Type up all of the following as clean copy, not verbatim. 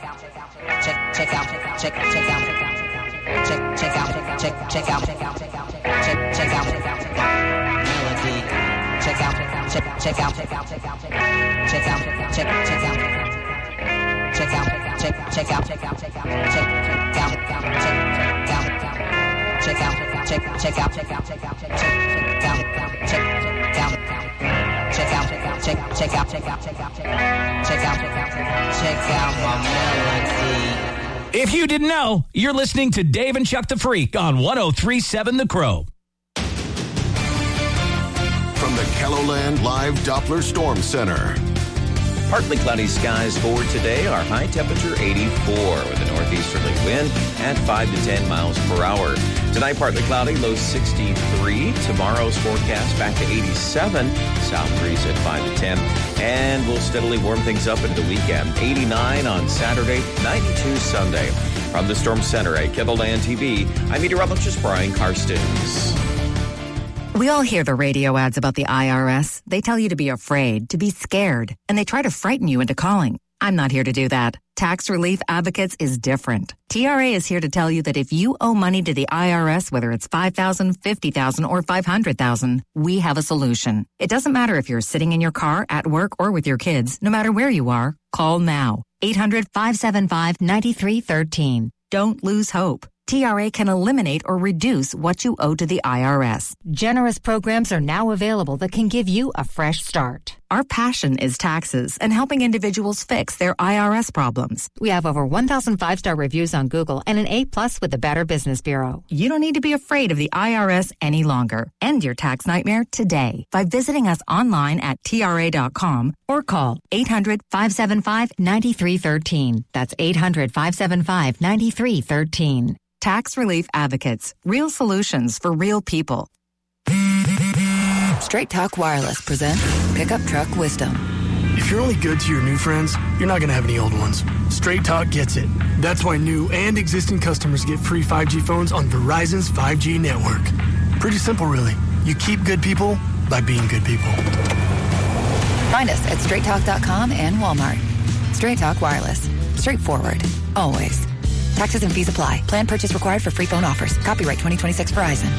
If you didn't know, you're listening to Dave and Chuck the Freak on 103.7 The Crow. From the KELOLAND Live Doppler Storm Center. Partly cloudy skies for today. Our high temperature 84 with a northeasterly wind at 5 to 10 miles per hour. Tonight, partly cloudy, low 63. Tomorrow's forecast back to 87. South breeze at 5 to 10. And we'll steadily warm things up into the weekend. 89 on Saturday, 92 Sunday. From the Storm Center at KELOLAND TV, I'm meteorologist Brian Karstens. We all hear the radio ads about the IRS. They tell you to be afraid, to be scared, and they try to frighten you into calling. I'm not here to do that. Tax Relief Advocates is different. TRA is here to tell you that if you owe money to the IRS, whether it's $5,000, $50,000, or $500,000, we have a solution. It doesn't matter if you're sitting in your car, at work, or with your kids. No matter where you are, call now. 800-575-9313. Don't lose hope. TRA can eliminate or reduce what you owe to the IRS. Generous programs are now available that can give you a fresh start. Our passion is taxes and helping individuals fix their IRS problems. We have over 1,000 5-star reviews on Google and an A+ with the Better Business Bureau. You don't need to be afraid of the IRS any longer. End your tax nightmare today by visiting us online at TRA.com or call 800-575-9313. That's 800-575-9313. Tax Relief Advocates. Real solutions for real people. Straight Talk Wireless presents Pickup Truck Wisdom. If you're only good to your new friends, you're not going to have any old ones. Straight Talk gets it. That's why new and existing customers get free 5G phones on Verizon's 5G network. Pretty simple, really. You keep good people by being good people. Find us at straighttalk.com and Walmart. Straight Talk Wireless. Straightforward. Always. Taxes and fees apply. Plan purchase required for free phone offers. Copyright 2026 Verizon.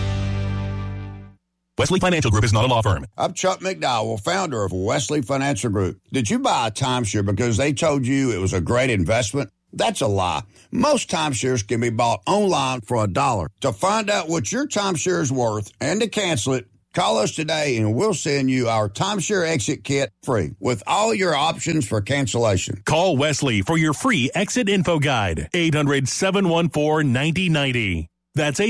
Wesley Financial Group is not a law firm. I'm Chuck McDowell, founder of Wesley Financial Group. Did you buy a timeshare because they told you it was a great investment? That's a lie. Most timeshares can be bought online for $1. To find out what your timeshare is worth and to cancel it, call us today and we'll send you our timeshare exit kit free with all your options for cancellation. Call Wesley for your free exit info guide. 800-714-9090. That's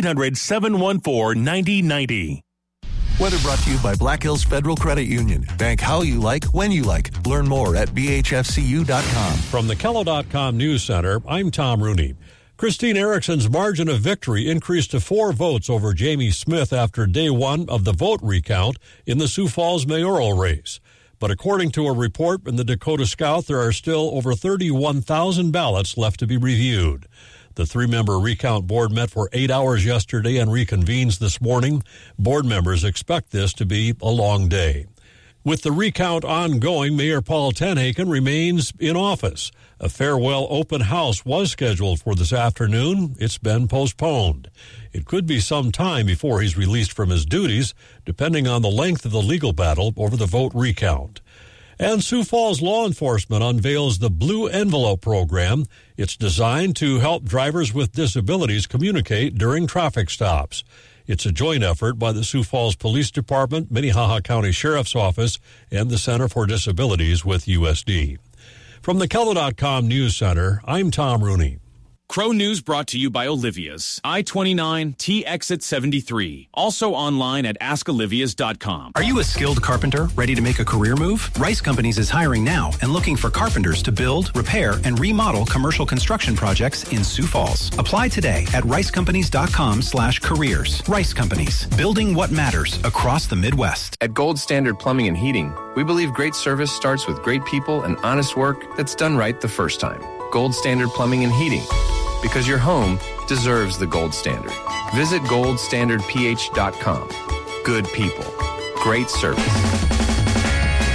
800-714-9090. Weather brought to you by Black Hills Federal Credit Union. Bank how you like, when you like. Learn more at bhfcu.com. From the KELO.com News Center, I'm Tom Rooney. Christine Erickson's margin of victory increased to 4 votes over Jamie Smith after day one of the vote recount in the Sioux Falls mayoral race. But according to a report in the Dakota Scout, there are still over 31,000 ballots left to be reviewed. The 3-member recount board met for 8 hours yesterday and reconvenes this morning. Board members expect this to be a long day. With the recount ongoing, Mayor Paul Tenhaken remains in office. A farewell open house was scheduled for this afternoon. It's been postponed. It could be some time before he's released from his duties, depending on the length of the legal battle over the vote recount. And Sioux Falls law enforcement unveils the Blue Envelope program. It's designed to help drivers with disabilities communicate during traffic stops. It's a joint effort by the Sioux Falls Police Department, Minnehaha County Sheriff's Office, and the Center for Disabilities with USD. From the KELO.com News Center, I'm Tom Rooney. Crow News brought to you by Olivia's. I-29 T-Exit 73. Also online at askolivias.com. Are you a skilled carpenter ready to make a career move? Rice Companies is hiring now and looking for carpenters to build, repair, and remodel commercial construction projects in Sioux Falls. Apply today at ricecompanies.com/careers. Rice Companies, building what matters across the Midwest. At Gold Standard Plumbing and Heating, we believe great service starts with great people and honest work that's done right the first time. Gold Standard Plumbing and Heating, because your home deserves the gold standard. Visit goldstandardph.com. Good people. Great service.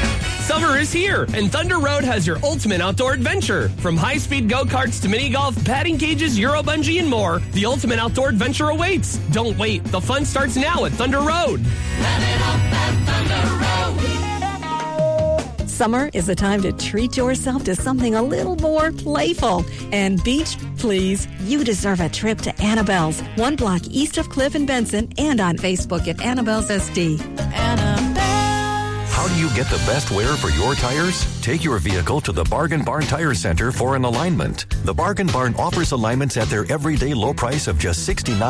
Summer is here, and Thunder Road has your ultimate outdoor adventure. From high-speed go-karts to mini-golf, batting cages, Euro bungee, and more, the ultimate outdoor adventure awaits. Don't wait. The fun starts now at Thunder Road. Summer is the time to treat yourself to something a little more playful. And beach, please, you deserve a trip to Annabelle's, 1 block east of Cliff and Benson, and on Facebook at Annabelle's SD. How do you get the best wear for your tires? Take your vehicle to the Bargain Barn Tire Center for an alignment. The Bargain Barn offers alignments at their everyday low price of just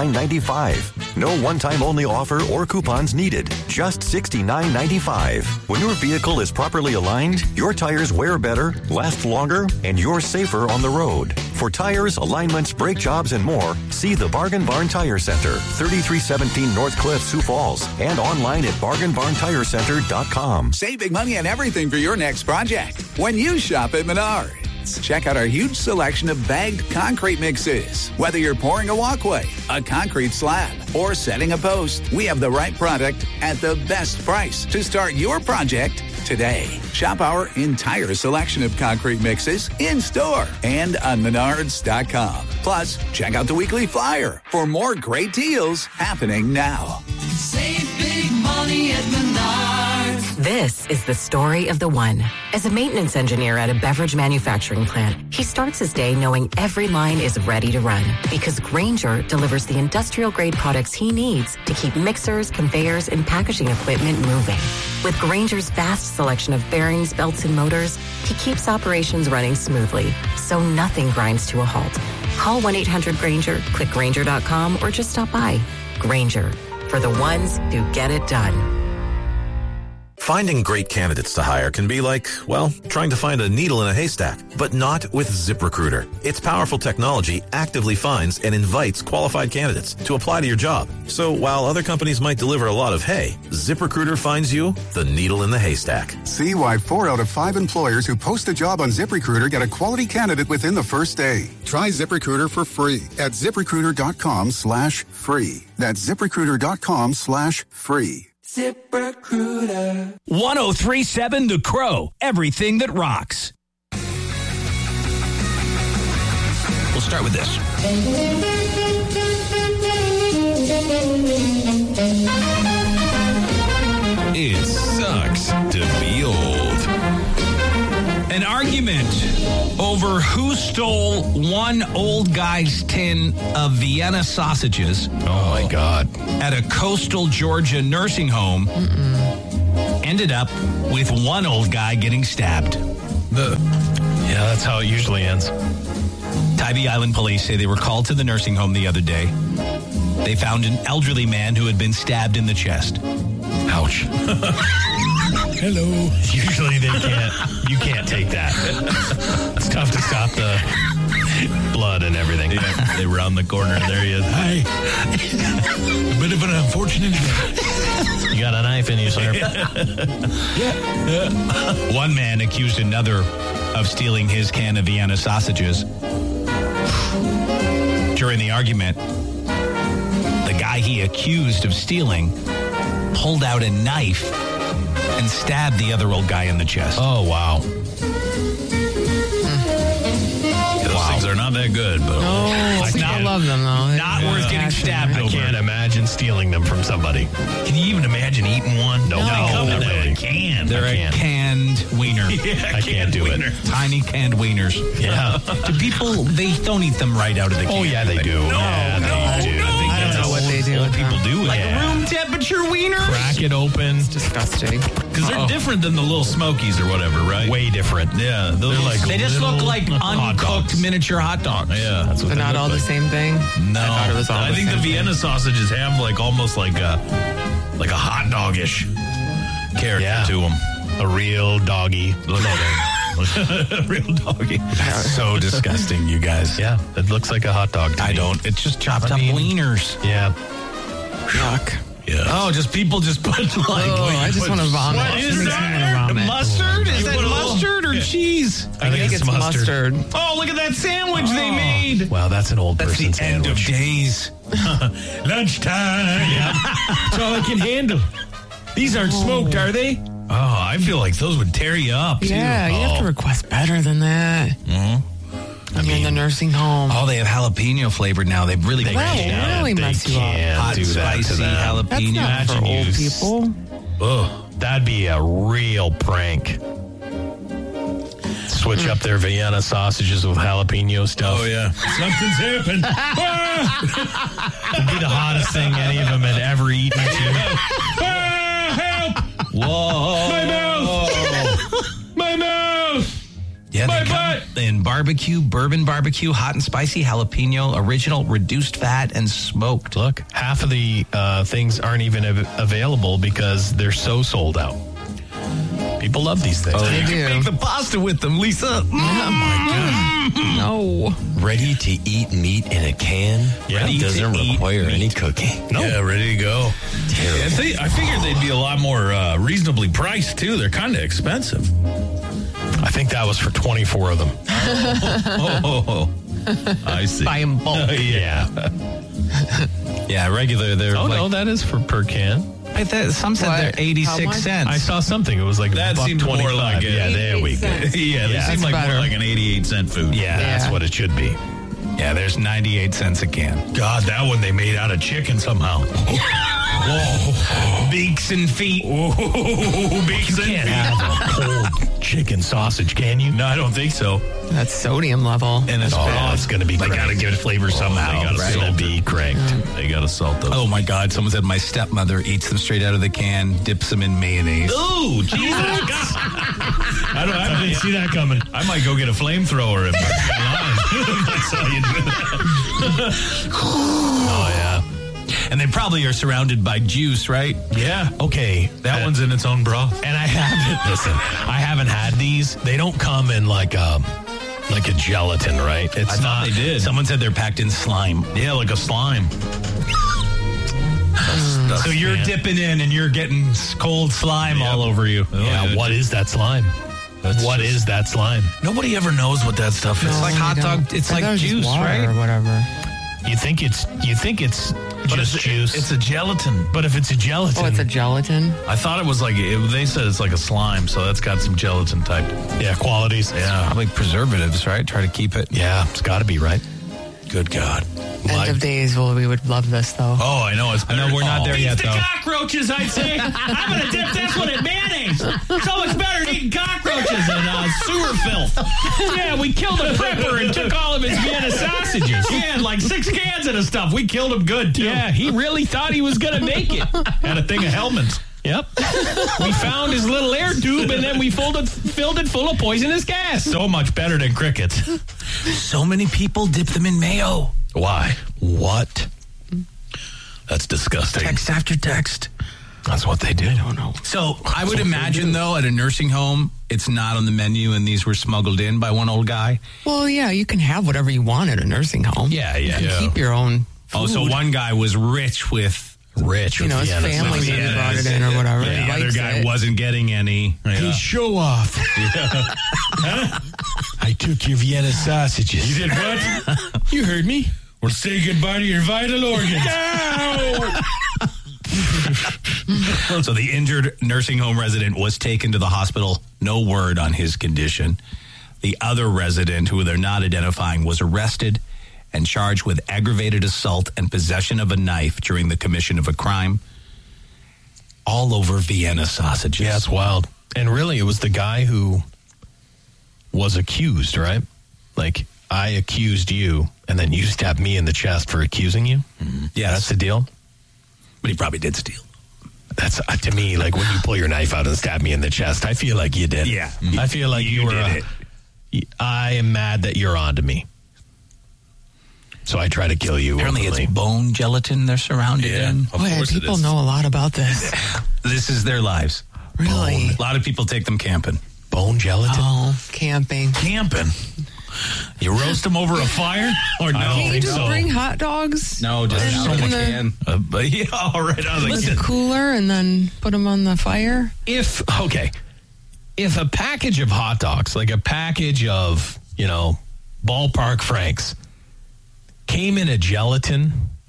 $69.95. No one-time only offer or coupons needed. Just $69.95. When your vehicle is properly aligned, your tires wear better, last longer, and you're safer on the road. For tires, alignments, brake jobs, and more, see the Bargain Barn Tire Center, 3317 North Cliff, Sioux Falls, and online at bargainbarntirecenter.com. Save big money on everything for your next project when you shop at Menards. Check out our huge selection of bagged concrete mixes. Whether you're pouring a walkway, a concrete slab, or setting a post, we have the right product at the best price to start your project today. Shop our entire selection of concrete mixes in-store and on Menards.com. Plus, check out the weekly flyer for more great deals happening now. Save big money at Menards. This is the story of the one. As a maintenance engineer at a beverage manufacturing plant, he starts his day knowing every line is ready to run because Grainger delivers the industrial-grade products he needs to keep mixers, conveyors, and packaging equipment moving. With Grainger's vast selection of bearings, belts, and motors, he keeps operations running smoothly, so nothing grinds to a halt. Call 1-800-GRAINGER, click Grainger.com, or just stop by. Grainger, for the ones who get it done. Finding great candidates to hire can be like, well, trying to find a needle in a haystack, but not with ZipRecruiter. Its powerful technology actively finds and invites qualified candidates to apply to your job. So while other companies might deliver a lot of hay, ZipRecruiter finds you the needle in the haystack. See why 4 out of 5 employers who post a job on ZipRecruiter get a quality candidate within the first day. Try ZipRecruiter for free at ZipRecruiter.com/free. That's ZipRecruiter.com/free. ZipRecruiter. 1037 The Crow. Everything that rocks. We'll start with this. It sucks to be old. An argument over who stole one old guy's tin of Vienna sausages. Oh, my God. At a coastal Georgia nursing home ended up with one old guy getting stabbed. Yeah, that's how it usually ends. Tybee Island police say they were called to the nursing home the other day. They found an elderly man who had been stabbed in the chest. Ouch. Hello. Usually you can't take that. It's tough to stop the blood and everything. Yeah, they round the corner and there he is. Hi. A bit of an unfortunate event. You got a knife in you, sir. Yeah. One man accused another of stealing his can of Vienna sausages. During the argument, the guy he accused of stealing pulled out a knife and stabbed the other old guy in the chest. Oh, wow. Those things are not that good, but I love them, though. Not worth getting stabbed over. I can't imagine stealing them from somebody. Can you even imagine eating one? No, they come in a can. They're a canned wiener. Yeah, I can't do it. Tiny canned wieners. Yeah. Do people, they don't eat them right out of the can. Oh, yeah, they do. No, yeah, no, they do. no. I don't know what they do. People do it. Like room temperature wieners? Crack it open. It's disgusting. Because they're different than the little Smokies or whatever, right? Way different. Yeah. They're like they just look like uncooked miniature hot dogs. Yeah. That's what They're not all the same thing? No. I thought it was all I think the Vienna sausages have like almost like a hot dog-ish character to them. A real doggy. Real doggy. That's so disgusting, you guys. Yeah, it looks like a hot dog to me. I don't. It's just chopped up wieners. Yeah. Yuck. Yeah. Oh, people just put like. I just want to vomit. What is that? Mustard? Is that mustard or cheese? I think it's mustard. Oh, look at that sandwich they made. Wow, that's an old person sandwich. End of days. Lunchtime. Yeah. That's all I can handle. These aren't smoked, are they? Oh, I feel like those would tear you up, too. Yeah, you have to request better than that. Mm-hmm. I mean, in the nursing home. Oh, they have jalapeno flavored now. They've really That really mess you up. hot and spicy jalapeno. That's not for old people. Ugh, that'd be a real prank. Switch up their Vienna sausages with jalapeno stuff. Oh, yeah. Something's happened. It'd be the hottest thing any of them had ever eaten. Help! Whoa. My mouth! My mouth! Yeah, my they come in barbecue, bourbon barbecue, hot and spicy, jalapeno, original, reduced fat, and smoked. Look, half of the things aren't even available because they're so sold out. People love these things. Oh, you can make the pasta with them, Lisa. Oh, my God. No. Ready to eat meat in a can? Yeah. It doesn't require any cooking. No. Yeah, ready to go. I figured they'd be a lot more reasonably priced, too. They're kind of expensive. I think that was for 24 of them. I see. Buy them bulk. Yeah. Yeah, regular. They're no, that is for per can. Some said they're 86 cents. I saw something. It was like that seemed more like yeah, there we go. Yeah, they seem like more like an 88-cent food. Yeah, that's what it should be. Yeah, there's 98 cents a can. God, that one they made out of chicken somehow. Whoa. Beaks and feet. Beaks and feet. You can't have a cold chicken sausage, can you? No, I don't think so. That's sodium level. And it's it's going to be They got to give it flavor somehow. They got to be cranked. They got to salt those. Oh, my God. Someone said my stepmother eats them straight out of the can, dips them in mayonnaise. Ooh, Jesus. I didn't see that coming. I might go get a flamethrower if I saw you do that. Oh, yeah. And they probably are surrounded by juice, right? Yeah. Okay. That one's in its own broth. And I haven't had these. They don't come in like a gelatin, right? I thought they did. Someone said they're packed in slime. Yeah, like a slime. So you're dipping in and you're getting cold slime all over you. Oh, yeah. What is that slime? What is that slime? Nobody ever knows what that stuff is. It's like hot dog. It's like juice, right? Or whatever. You think it's just juice? It's a gelatin. But if it's a gelatin, oh, it's a gelatin. I thought it was like they said it's like a slime, so that's got some gelatin type qualities. Yeah, probably preservatives, right? Try to keep it. Yeah, it's got to be right. Good God. End of days, well, we would love this, though. Oh, I know. I know we're not there yet, though. Cockroaches, I'd say. I'm going to dip this one in mayonnaise. So much better than eating cockroaches and sewer filth. Yeah, we killed a prepper and took all of his Vienna sausages. He had like 6 cans of the stuff. We killed him good, too. Yeah, he really thought he was going to make it. Had a thing of Hellmann's. Yep. We found his little air tube, and then we filled it full of poisonous gas. So much better than crickets. So many people dip them in mayo. Why? What? That's disgusting. Text after text. That's what they do. I don't know. So I would imagine, though, at a nursing home, it's not on the menu, and these were smuggled in by one old guy. Well, yeah, you can have whatever you want at a nursing home. Yeah. You can keep your own food. Oh, so one guy was rich with... You know, his family maybe brought it in or whatever. Yeah, the other guy wasn't getting any. Yeah. Hey, show off. I took your Vienna sausages. You did what? You heard me. Well, say goodbye to your vital organs. No! So the injured nursing home resident was taken to the hospital. No word on his condition. The other resident, who they're not identifying, was arrested and charged with aggravated assault and possession of a knife during the commission of a crime. All over Vienna sausages. Yeah, it's wild. And really, it was the guy who was accused, right? Like, I accused you, and then you stabbed me in the chest for accusing you? Mm-hmm. Yeah, that's the deal? But he probably did steal. That's, to me, like when you pull your knife out and stab me in the chest, I feel like you did. Yeah. I feel like you were... I am mad that you're on to me. So I try to kill you. Apparently openly. it's bone gelatin they're surrounded in. Oh, yeah, people know a lot about this. This is their lives. Really? A lot of people take them camping. Bone gelatin? Oh, camping. Camping? You roast them over a fire? Or no? Can't you just bring hot dogs? No, just so much can. Yeah, all right. I was like, with a cooler and then put them on the fire? If a package of hot dogs, like a package of, Ballpark Franks, came in a gelatin,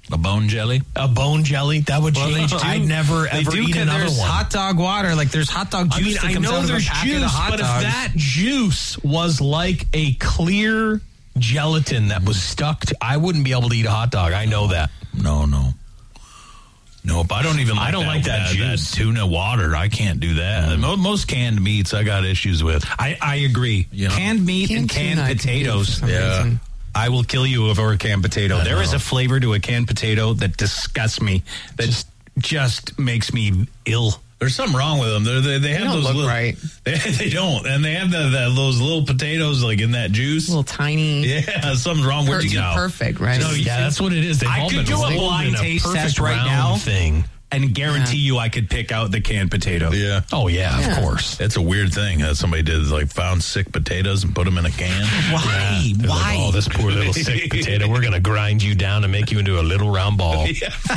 A bone jelly? A bone jelly? That would change too. I'd never, They ever do, eat 'cause another there's one. hot dog water. Like, there's hot dog juice that I comes know out of a there's packet juice, of hot but dogs. if that juice was like a clear gelatin that was stuck to, I wouldn't be able to eat a hot dog. I know that. No. Nope, I don't even like I don't like that juice. That tuna water. I can't do that. Most canned meats I got issues with. I agree. You know? Canned meat Canned and canned tuna I can do for potatoes. some reason. I will kill you over a canned potato. There is a flavor to a canned potato that disgusts me. That just makes me ill. There's something wrong with them. They have don't those look little, right. They don't, and they have those little potatoes like in that juice. Little tiny. Yeah, something's wrong with you. Perfect, right? No, Yeah, that's what it is. They've I all could been do a rolled blind in taste perfect test right round now. thing. And guarantee you I could pick out the canned potato. Yeah. Oh, yeah, Yeah. of course. It's a weird thing that somebody did, like found sick potatoes and put them in a can. Why? They're like, Why? Oh, this poor little sick potato. We're going to grind you down and make you into a little round ball.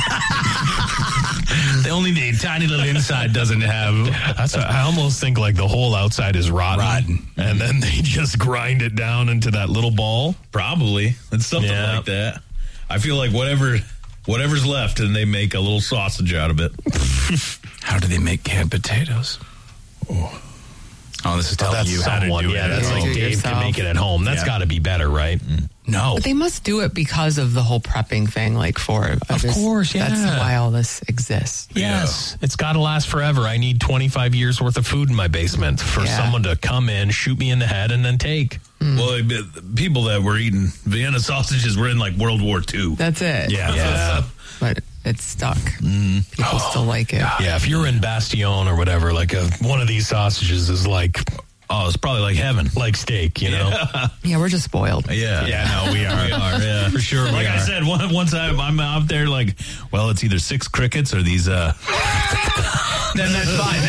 Only the tiny little inside doesn't have. That's what, I almost think like the whole outside is rotten. And then they just grind it down into that little ball. Probably. It's something like that. I feel like whatever's left, and they make a little sausage out of it. How do they make canned potatoes? Oh, this is telling that's you how to someone. do Yeah, it. that's like Dave can make it at home. That's got to be better, right? No. But they must do it because of the whole prepping thing, like for Of course, yeah. That's why all this exists. Yes. It's got to last forever. I need 25 years worth of food in my basement for someone to come in, shoot me in the head, and then take. Well, people that were eating Vienna sausages were in like World War II. That's it. Yeah. But it's stuck. People still like it. Yeah, if you're in Bastion or whatever, like one of these sausages is like, it's probably like heaven. Like steak, you know? Yeah, we're just spoiled. Yeah, no, we are. Yeah, for sure. Like I said, one time I'm out there like, well, it's either 6 crickets or these. Then that's fine.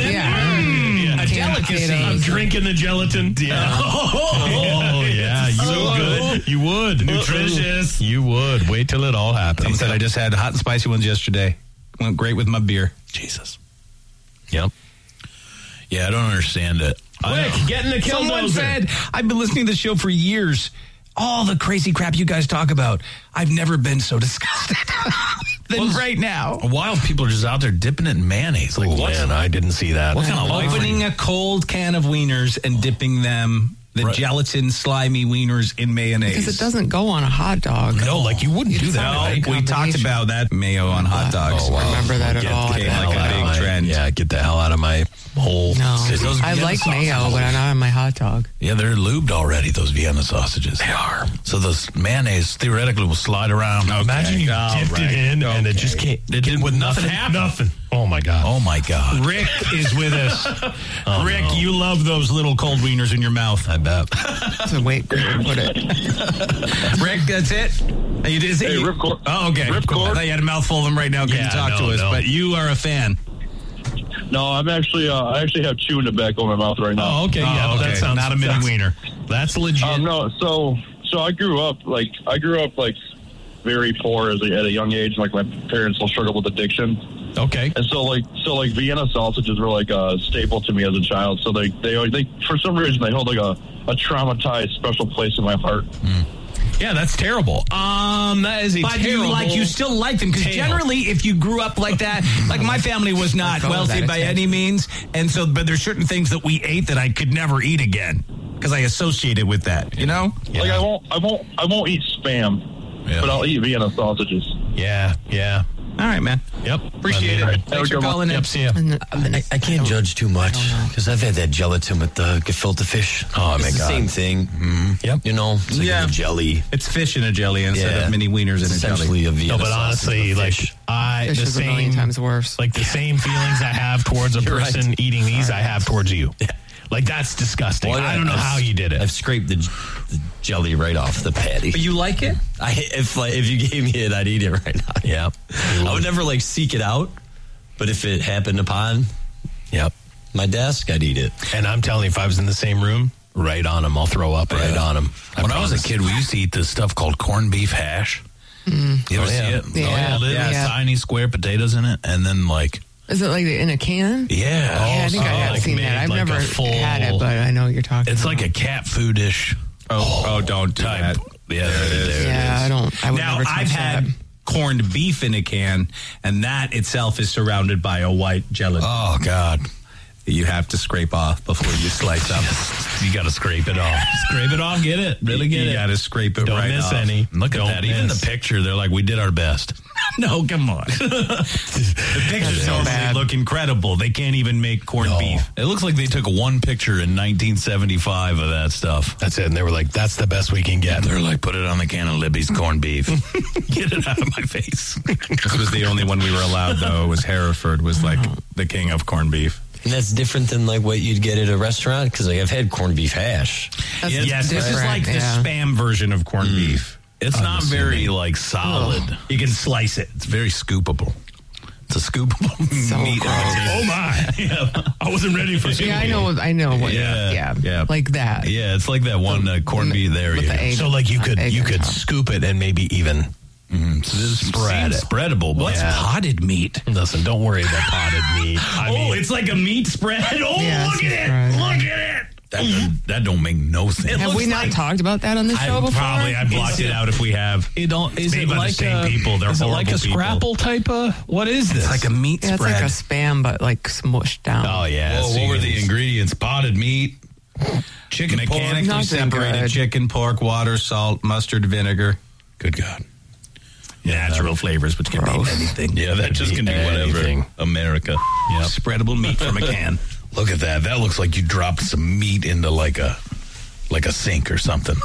A delicacy. I'm drinking the gelatin. Yeah. Oh, yeah. You would. You would. Nutritious. You would. Wait till it all happens. Someone said I just had hot and spicy ones yesterday. Went great with my beer. Jesus. Yep. Yeah, I don't understand it. Quick, get in the kill Someone said, I've been listening to the show for years. All the crazy crap you guys talk about. I've never been so disgusted than right now. Wild people are just out there dipping it in mayonnaise. Like, what? Man, I didn't see that. What kind of opening a cold can of wieners and dipping them, the gelatin slimy wieners in mayonnaise? Because it doesn't go on a hot dog. No, like you wouldn't do that. Right? We talked about that mayo on hot dogs. I don't remember that at all. Became like a big trend. Yeah, get the hell out of my whole city. I like mayo, but not on my hot dog. Yeah, they're lubed already, those Vienna sausages. They are. So those mayonnaise theoretically will slide around. Okay. Imagine you dipped it in and it just can't. It didn't with nothing happened. Nothing. Oh my God. Oh my God. Rick is with us. Rick, you love those little cold wieners in your mouth. I bet. So wait, put it. Rick, that's it? You did, hey, Ripcord. Oh, okay. Ripcord. I thought you had a mouthful of them right now. Couldn't talk to us, but you are a fan. No, I'm actually, I actually have chewing tobacco in my mouth right now. Oh, okay. Yeah, that sounds not a mini wiener. That's legit. No, so I grew up very poor at a young age. Like my parents all struggled with addiction. Okay. And so Vienna sausages were like a staple to me as a child. So they for some reason they hold like a traumatized special place in my heart. Yeah, that's terrible. That is a but terrible. you still like them because generally, if you grew up like that, like my family was not wealthy by any means, and so but there's certain things that we ate that I could never eat again because I associated with that. You know, like I won't eat Spam, but I'll eat Vienna sausages. Yeah. All right, man. Yep. Appreciate it. Thanks for calling in. Yep, see ya. I can't judge too much because I've had that gelatin with the gefilte fish. Oh, my it's God. the same thing. Yep. You know, it's like a jelly. It's fish in a jelly instead of mini wieners in a jelly. Essentially a Vienna No, but honestly, like Fish the is a million same times worse. like the same feelings I have towards a person eating these, I have towards you. Yeah. Like that's disgusting. Well, I don't know how you did it. I've scraped the jelly right off the patty. But you like it? If you gave me it, I'd eat it right now. Yeah. I would never seek it out, but if it happened upon, my desk, I'd eat it. And I'm telling you, if I was in the same room, right on them, I'll throw up right on them. When I was a kid, we used to eat this stuff called corned beef hash. You ever see it? Yeah. Tiny square potatoes in it, and then Is it like in a can? Yeah. I think I have seen that. I've never had it, but I know what you're talking It's about. like a cat foodish. Don't do that. Yeah, I would now, never touch I've had that. corned beef in a can, and that itself is surrounded by a white gelatin. Oh, God. You have to scrape off before you slice up. You got to scrape it off. Scrape it off, get it. Really get it. You got to scrape it right off. Don't miss any. Look at that. Even the picture, they're like, we did our best. No, come on. The pictures look incredible. They can't even make corned beef. It looks like they took one picture in 1975 of that stuff. That's it. And they were like, that's the best we can get. They're like, put it on the can of Libby's corned beef. Get it out of my face. This was the only one we were allowed, though. It was Hereford was like the king of corned beef. And that's different than like what you'd get at a restaurant? Because like, I've had corned beef hash. Yes, this is like the Spam version of corned beef. It's not very like solid. You can slice it. It's very scoopable. It's a scoopable meat. Oh my! Yeah. I wasn't ready for. Yeah, I know what. Yeah, like that. Yeah, it's like that one corned beef there. So like you could scoop it and maybe even. Spread it. Spreadable. What's potted meat? Listen, don't worry about potted meat. I mean, it's like a meat spread. Oh, look at it! Look at it! That don't make no sense. Have we not talked about that on the show before? Probably. I blocked it out if we have. Is it like the same people? They're is it horrible like a people. scrapple type of? What is this? It's like a meat It's spread. like a Spam, but like smushed down. Oh yeah. Whoa, what were the ingredients? Potted meat, chicken, mechanically Not so separated good. chicken, pork, water, salt, mustard, vinegar. Good God. Natural flavors, which can be anything. Yeah, that just can do whatever. America. Yep. Spreadable meat from a can. Look at that. That looks like you dropped some meat into like a sink or something.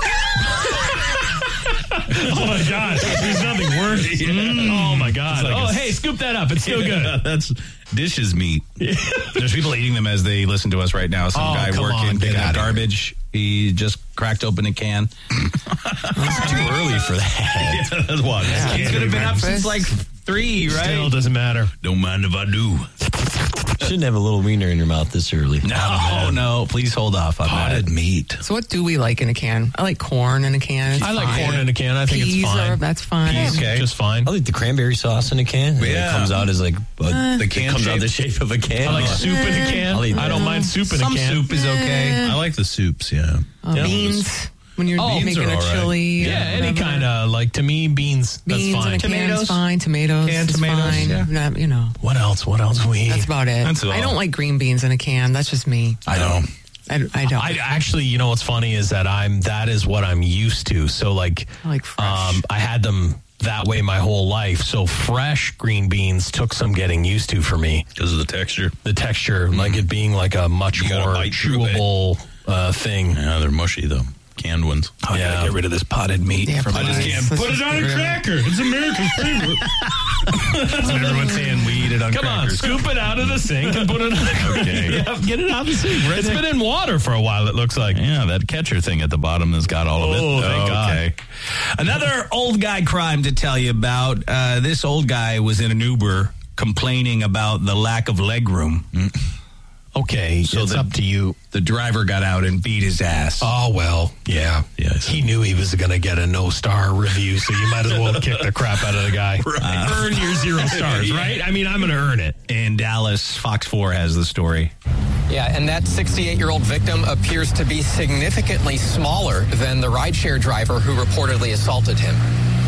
Oh my God. There's nothing worse. Oh my God. Like hey, scoop that up. It's still good. That's dishes meat. There's people eating them as they listen to us right now. Some guy working, picking up garbage. He just cracked open a can. It's too early for that. Yeah, that's why. He could have been up since like 3, right? Still doesn't matter. Don't mind if I do. Shouldn't have a little wiener in your mouth this early. No. Please hold off on potted meat. So what do we like in a can? I like corn in a can. I like corn in a can. I think Peas it's fine. That's fine. Peas, okay. Just fine. I like the cranberry sauce in a can. Yeah. It comes out as like the can comes shape. out the shape of a can. I like soup in a can. I don't mind soup in a can. Some soup is okay. I like the soups, yeah. Beans. When you're making a chili. Yeah, any kind of, like, to me, beans, that's fine. In a can is fine. Tomatoes Canned is tomatoes, fine. yeah. You know. What else we That's about it. I don't like green beans in a can. That's just me. I don't. I don't. I actually, you know what's funny is that is what I'm used to. So, like, I like fresh. I had them that way my whole life. So fresh green beans took some getting used to for me. Because of the texture? The texture, like it being like a much more chewable thing. Yeah, they're mushy, though. Canned ones. Oh, yeah. Gotta get rid of this potted meat. Yeah, I just can't put it on a cracker. It's America's favorite. That's what everyone's saying. We eat it on Come crackers. on, scoop it out of the sink and put it on the cracker. Okay. Yeah, get it out of the sink. It's been in water for a while, it looks like. Yeah, that catcher thing at the bottom has got all of it. Oh, thank God. Another old guy crime to tell you about. This old guy was in an Uber complaining about the lack of legroom. Okay, so it's up to you. The driver got out and beat his ass. Oh, well, yeah. He knew he was going to get a no-star review, so you might as well kick the crap out of the guy. Earn your 0 stars, right? I mean, I'm going to earn it. In Dallas, Fox 4 has the story. Yeah, and that 68-year-old victim appears to be significantly smaller than the rideshare driver who reportedly assaulted him.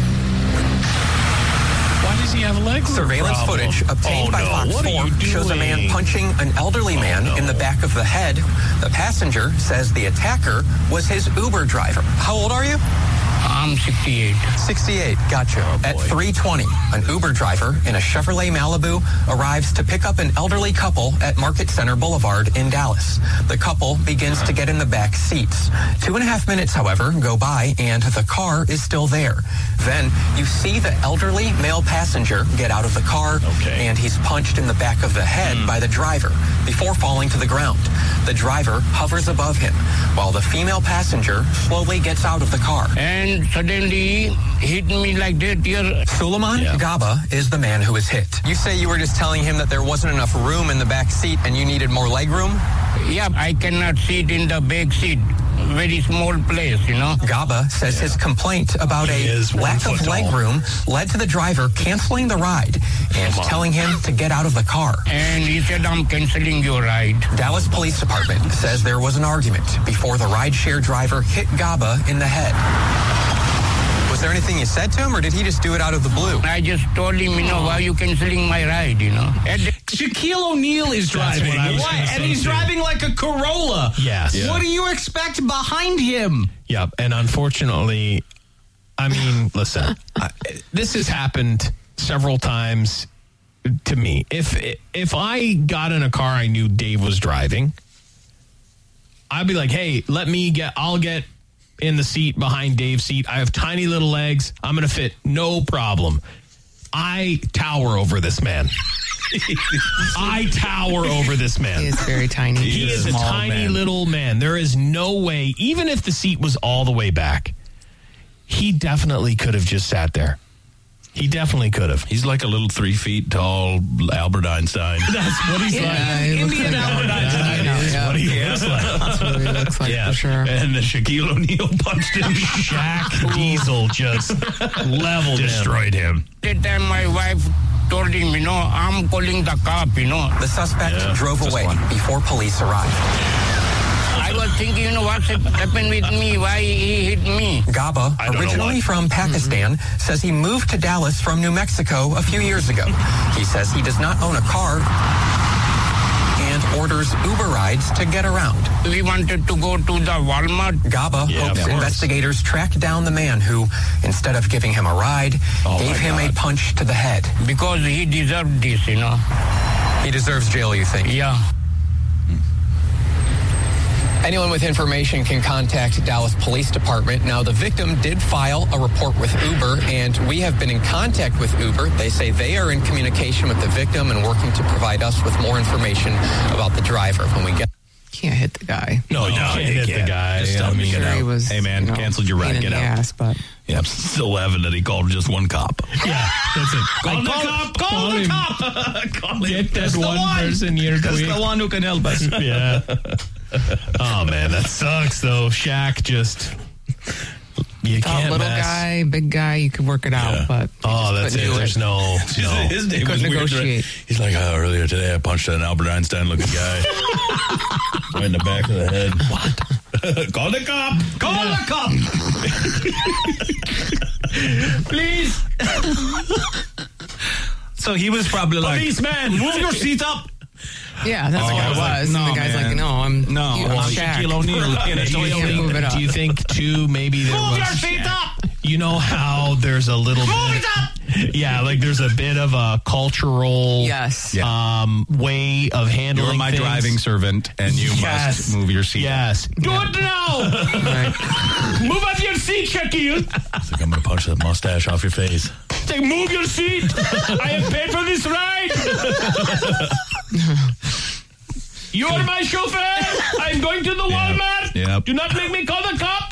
Why does he have a leg Surveillance footage obtained by Fox 4 shows a man punching an elderly man in the back of the head. The passenger says the attacker was his Uber driver. How old are you? I'm 68. 68, gotcha. At 3:20, an Uber driver in a Chevrolet Malibu arrives to pick up an elderly couple at Market Center Boulevard in Dallas. The couple begins to get in the back seats. 2.5 minutes, however, go by and the car is still there. Then you see the elderly male passenger get out of the car and he's punched in the back of the head by the driver before falling to the ground. The driver hovers above him while the female passenger slowly gets out of the car. And suddenly hit me like that here. Suleiman Gaba is the man who was hit. You say you were just telling him that there wasn't enough room in the back seat and you needed more leg room? Yeah, I cannot sit in the back seat. Very small place, you know. Gaba says his complaint about a lack of leg room led to the driver canceling the ride and telling him to get out of the car. And he said, I'm canceling your ride. Dallas Police Department says there was an argument before the rideshare driver hit Gaba in the head. Was there anything you said to him, or did he just do it out of the blue? I just told him, why are you canceling my ride, Shaquille O'Neal is driving. And he's driving like a Corolla. Yes. Yeah. What do you expect behind him? Yep. And unfortunately, I mean, listen, this has happened several times to me. If I got in a car I knew Dave was driving, I'd be like, hey, I'll get in the seat behind Dave's seat. I have tiny little legs. I'm going to fit. No problem. I tower over this man. I tower over this man. He is very tiny. He is a tiny little man. There is no way, even if the seat was all the way back, he definitely could have just sat there. He definitely could have. He's like a little 3 feet tall Albert Einstein. That's what he's like. Indian Albert Einstein. That's what he looks like. That's what he looks like, for sure. And the Shaquille O'Neal punched him. Shaq Diesel just leveled destroyed him. That time my wife told him, I'm calling the cop, The suspect drove away before police arrived. I was thinking, what's happened with me? Why he hit me? Gaba, originally from Pakistan, says he moved to Dallas from New Mexico a few years ago. He says he does not own a car and orders Uber rides to get around. We wanted to go to the Walmart. Gaba hopes investigators track down the man who, instead of giving him a ride, gave him a punch to the head. Because he deserved this, He deserves jail, you think? Yeah. Anyone with information can contact Dallas Police Department. Now, the victim did file a report with Uber, and we have been in contact with Uber. They say they are in communication with the victim and working to provide us with more information about the driver when we get. Can't hit the guy. No, you can't hit the guy. Just tell him to get out. He was, hey, man, canceled your ride. Get out. Ass, but yeah, still evident that he called just one cop. Yeah, that's it. Call the cop. Call the cop. Call him. Get that one person you're That's the one who can help us. Yeah. Oh, man, that sucks, though. Shaq just... You can't little mess. guy, big guy, you could work it out, but that's it. There's no. His name was weird. negotiate. He's like, earlier today I punched an Albert Einstein-looking guy right in the back of the head. What? Call the cop. Call the cop. Please. So he was probably like, policeman, move your seat up. Yeah, that's what it was. And the guy's like, I'm Shaquille O'Neal in a Toyota. Do you think, too, maybe there move was... your feet up! You know how there's a little move bit... it up! Yeah, like there's a bit of a cultural way of handling You're my things. driving servant, and you must move your seat. Yes. Do it now! Move up your seat, Shaquille! It's like, I'm going to punch that mustache off your face. Say, move your seat! I have paid for this ride! You're my chauffeur! I'm going to the Walmart! Yep. Do not make me call the cop!